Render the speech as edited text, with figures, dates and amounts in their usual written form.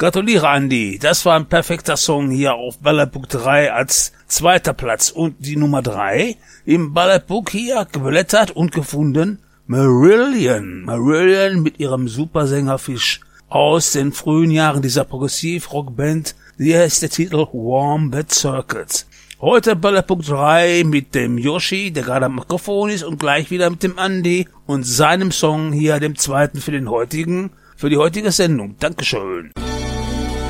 Gratuliere, Andi. Das war ein perfekter Song hier auf Ballerbook 3 als zweiter Platz. Und die Nummer 3 im Ballerbook hier geblättert und gefunden. Marillion. Marillion mit ihrem Supersänger Fish aus den frühen Jahren dieser Progressiv-Rock-Band. Hier ist der Titel Wombat Circuits. Heute Ballerbook 3 mit dem Yoshi, der gerade am Mikrofon ist, und gleich wieder mit dem Andi und seinem Song hier, dem zweiten für die heutige Sendung. Dankeschön.